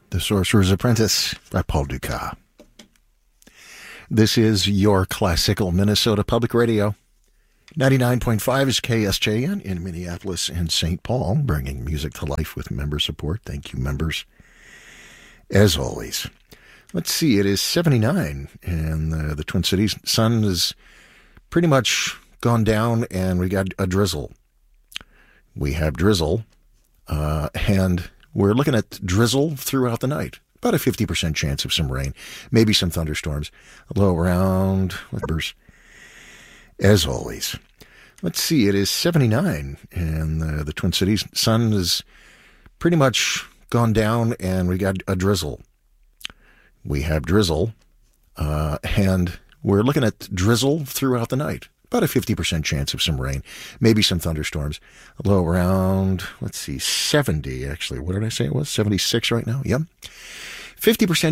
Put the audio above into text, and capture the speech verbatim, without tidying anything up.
The Sorcerer's Apprentice by Paul Dukas. This is your classical Minnesota Public Radio. ninety-nine point five is K S J N in Minneapolis and Saint Paul, bringing music to life with member support. Thank you, members. As always, let's see, it is seventy-nine in the, the Twin Cities. Sun has pretty much gone down, and we got a drizzle. We have drizzle, uh, and we're looking at drizzle throughout the night. About a fifty percent chance of some rain, maybe some thunderstorms. A low around, numbers. As always, let's see, it is seventy-nine in the, the Twin Cities. Sun has pretty much gone down, and we got a drizzle. We have drizzle, uh, and we're looking at drizzle throughout the night. About a fifty percent chance of some rain, maybe some thunderstorms. A low around, let's see, seventy actually. What did I say it was? seventy-six right now? Yep. fifty percent